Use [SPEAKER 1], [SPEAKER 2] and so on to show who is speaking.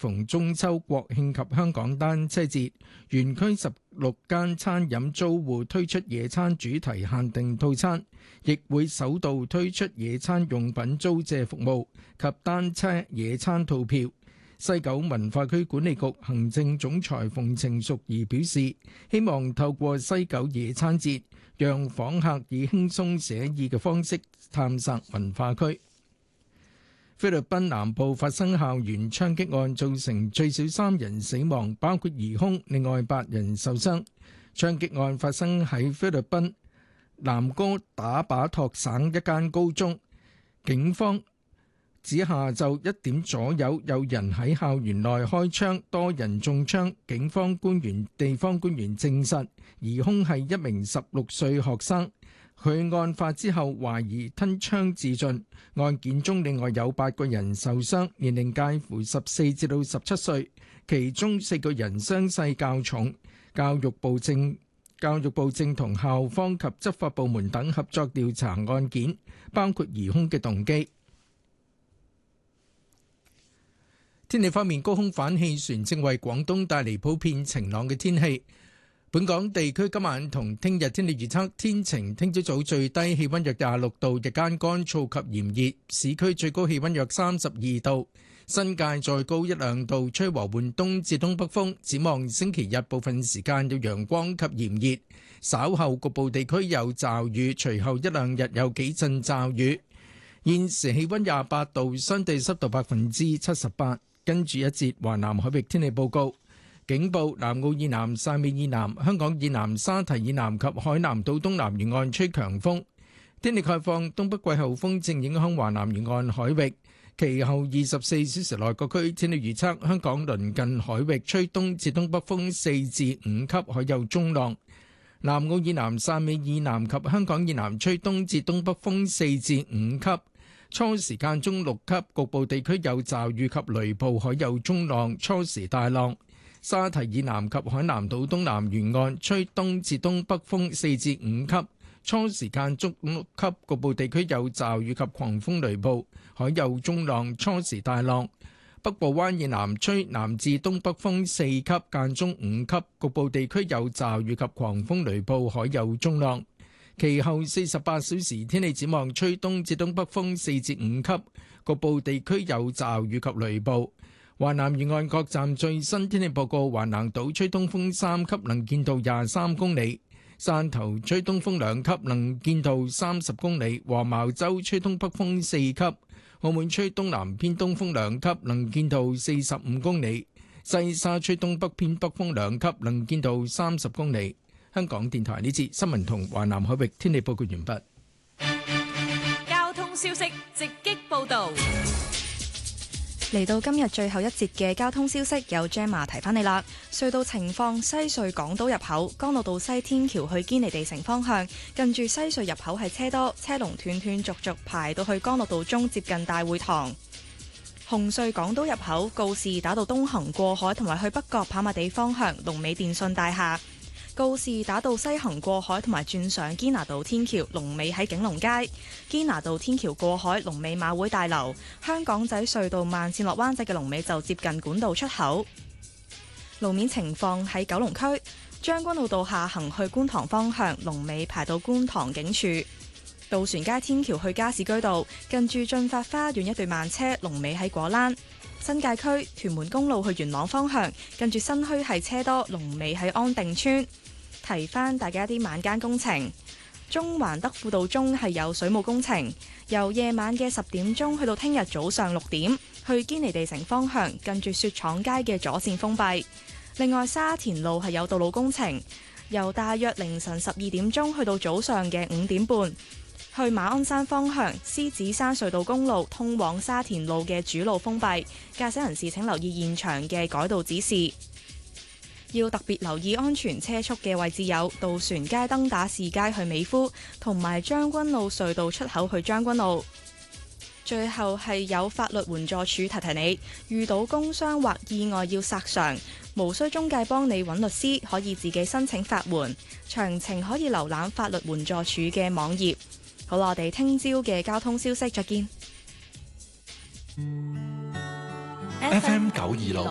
[SPEAKER 1] 逢中秋、國慶及香港單車節，園區16間餐飲租戶推出野餐主題限定套餐，亦會首度推出野餐用品租借服務及單車野餐套票。西九文化區管理局行政總裁馮程淑儀表示，希望透過西九野餐節，讓訪客以輕鬆寫意嘅方式探索文化區。菲律賓南部發生校園槍擊案，造成最少3人死亡，包括疑兇，另外8人受傷。槍擊案發生喺菲律賓南哥打巴托省一間高中，警方指下晝1點左右有人喺校園內開槍，多人中槍。警方地方官員證實，疑兇係一名16歲學生。佢案發之後懷疑吞槍自盡，案件中另外有8個人受傷，年齡介乎14至到17歲，其中4個人傷勢較重。教育部正同校方及執法部門等合作調查案件，包括疑兇嘅動機。天氣方面，高空反氣旋正為廣東帶嚟普遍晴朗嘅天氣。本港地區今晚同聽日天氣預測天晴，聽朝早最低氣溫約26度，日間乾燥及炎熱，市區最高氣溫約32度，新界再高1-2度，吹和緩東至東北風。展望星期日部分時間有陽光及炎熱，稍後局部地區有驟雨，隨後1-2日有幾陣驟雨。現時氣溫28度，相對濕度78%。跟住一節華南海域天氣報告。警報：南澳以南、汕尾以南、香港以南、沙堤以南及海南島東南沿岸吹強風。天氣概況：東北季候風正影響華南沿岸海域。其後24小時內各區天氣預測：香港鄰近海域吹東至東北風4至5級，海有中浪；南澳以南、汕尾以南及香港以南吹東至東北風4至5級，初時間中6級，局部地區有驟雨及雷暴，海有中浪，初時大浪。沙堤以南及海南島東南沿岸吹東至東北風4至5級，初時間中6級，局部地區有驟雨及狂風雷暴，海有中浪，初時大浪。北部灣以南吹南至東北風4級，間中5級，局部地區有驟雨及狂風雷暴，海有中浪。其後48小時天氣展望，吹東至東北風4至5級，局部地區有驟雨及雷暴。華南沿岸各站最新天氣報告：華南島吹東風3級，能見度23公里；汕頭吹東風2級，能見度30公里；黃茅洲吹東北風4級；澳門吹東南偏東風2級，能見度45公里；西沙吹東北偏北風2級，能見度30公里。香港電台呢節新聞同華南海域天氣報告完畢。
[SPEAKER 2] 交通消息直擊報道。
[SPEAKER 3] 嚟到今日最後一節嘅交通消息，有 Gemma 提翻你啦。隧道情況：西隧港島入口，干諾道西天橋去堅尼地城方向，近住西隧入口係車多，車龍斷斷續續排到去干諾道中接近大會堂。紅隧港島入口，告士打道東行過海同埋去北角跑馬地方向，龍尾電訊大廈。告士打道西行過海同埋轉上堅拿道天橋，龍尾喺景隆街；堅拿道天橋過海，龍尾馬會大樓。香港仔隧道慢線落灣仔嘅龍尾就接近管道出口。路面情況喺九龍區將軍澳道下行去觀塘方向，龍尾排到觀塘警署；渡船街天橋去加士居道，近住駿發花園一段慢車，龍尾喺果欄。新界區屯門公路去元朗方向，近住新墟係車多，龍尾喺安定村。提翻大家啲晚間工程，中環德輔道中係有水務工程，由夜晚嘅10點鐘去到聽日早上6點，去堅尼地城方向近住雪廠街嘅左線封閉。另外沙田路係有道路工程，由大約凌晨12點鐘去到早上嘅5點半，去馬鞍山方向獅子山隧道公路通往沙田路嘅主路封閉，駕駛人士請留意現場嘅改道指示。要特別留意安全車速嘅位置有渡船街、登打士街去美孚，同埋將軍澳隧道出口去將軍澳。最後係有法律援助署提提你，遇到工傷或意外要索償，無需中介幫你揾律師，可以自己申請法援。詳情可以瀏覽法律援助署嘅網頁。好啦，我哋聽朝嘅交通消息再見。
[SPEAKER 4] FM 926